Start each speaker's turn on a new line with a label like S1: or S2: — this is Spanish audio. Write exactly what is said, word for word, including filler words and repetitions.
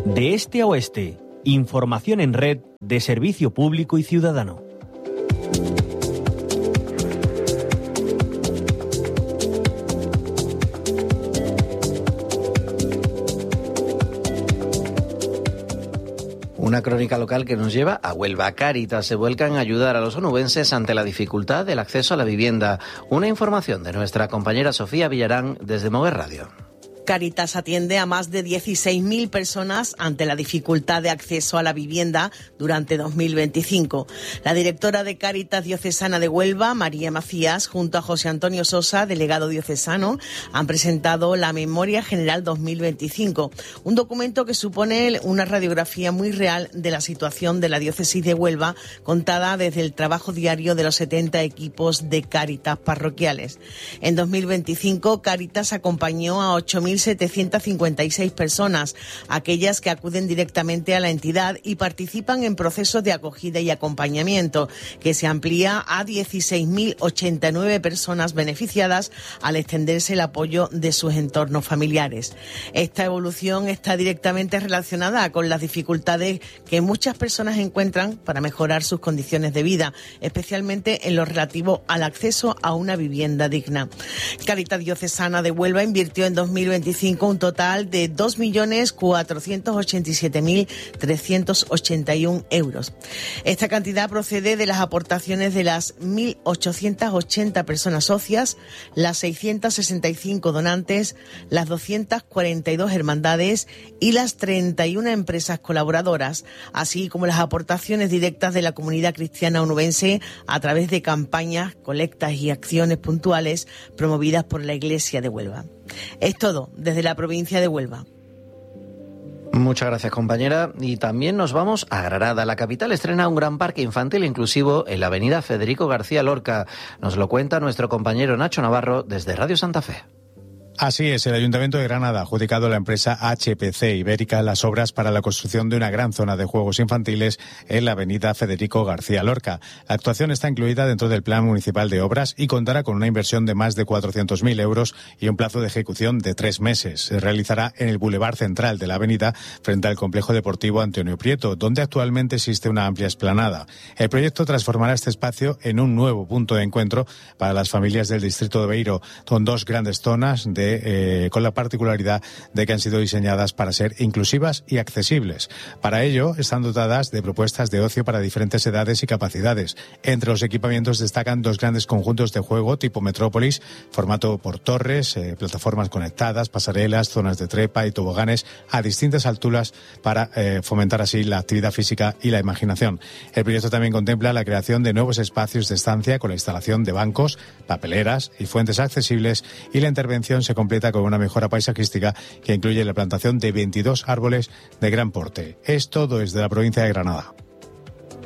S1: De este a oeste, información en red de servicio público y ciudadano.
S2: Una crónica local que nos lleva a Huelva. Cáritas se vuelcan a ayudar a los onubenses ante la dificultad del acceso a la vivienda. Una información de nuestra compañera Sofía Villarán desde Mover Radio.
S3: Cáritas atiende a más de dieciséis mil personas ante la dificultad de acceso a la vivienda durante dos mil veinticinco. La directora de Cáritas Diocesana de Huelva, María Macías, junto a José Antonio Sosa, delegado diocesano, han presentado la Memoria General dos mil veinticinco, un documento que supone una radiografía muy real de la situación de la diócesis de Huelva, contada desde el trabajo diario de los setenta equipos de Cáritas parroquiales. En dos mil veinticinco, Cáritas acompañó a ocho mil setecientas cincuenta y seis personas, aquellas que acuden directamente a la entidad y participan en procesos de acogida y acompañamiento, que se amplía a dieciséis mil ochenta y nueve personas beneficiadas al extenderse el apoyo de sus entornos familiares. Esta evolución está directamente relacionada con las dificultades que muchas personas encuentran para mejorar sus condiciones de vida, especialmente en lo relativo al acceso a una vivienda digna. Cáritas Diocesana de Huelva invirtió en dos mil veinticinco un total de dos millones cuatrocientos ochenta y siete mil trescientos ochenta y uno euros. Esta cantidad procede de las aportaciones de las mil ochocientas ochenta personas socias, las seiscientas sesenta y cinco donantes, las doscientas cuarenta y dos hermandades y las treinta y una empresas colaboradoras, así como las aportaciones directas de la comunidad cristiana onubense a través de campañas, colectas y acciones puntuales promovidas por la Iglesia de Huelva. Es todo desde la provincia de Huelva.
S2: Muchas gracias, compañera. Y también nos vamos a Granada. La capital estrena un gran parque infantil inclusivo en la avenida Federico García Lorca. Nos lo cuenta nuestro compañero Nacho Navarro desde Radio Santa Fe.
S4: Así es, el Ayuntamiento de Granada ha adjudicado a la empresa H P C Ibérica las obras para la construcción de una gran zona de juegos infantiles en la avenida Federico García Lorca. La actuación está incluida dentro del Plan Municipal de Obras y contará con una inversión de más de cuatrocientos mil euros y un plazo de ejecución de tres meses. Se realizará en el Boulevard Central de la avenida, frente al Complejo Deportivo Antonio Prieto, donde actualmente existe una amplia explanada. El proyecto transformará este espacio en un nuevo punto de encuentro para las familias del distrito de Beiro, con dos grandes zonas de Eh, con la particularidad de que han sido diseñadas para ser inclusivas y accesibles. Para ello, están dotadas de propuestas de ocio para diferentes edades y capacidades. Entre los equipamientos destacan dos grandes conjuntos de juego tipo Metrópolis, formato por torres, eh, plataformas conectadas, pasarelas, zonas de trepa y toboganes a distintas alturas para eh, fomentar así la actividad física y la imaginación. El proyecto también contempla la creación de nuevos espacios de estancia con la instalación de bancos, papeleras y fuentes accesibles, y la intervención se completa con una mejora paisajística que incluye la plantación de veintidós árboles de gran porte. Es todo desde la provincia de Granada.